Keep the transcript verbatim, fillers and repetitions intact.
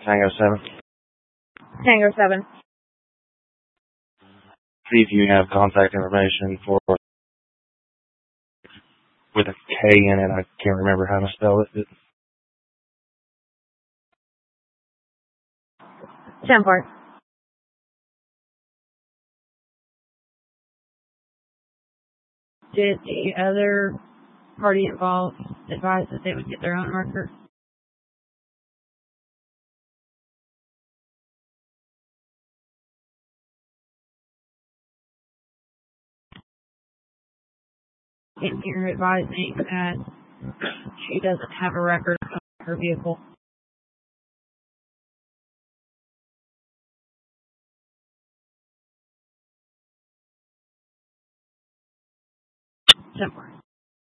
Tango seven. Tango seven. See if you have contact information for with a K in it. I can't remember how to spell it. ten four. Did the other party involved advise that they would get their own record? Didn't hear her advising that she doesn't have a record of her vehicle. ten four.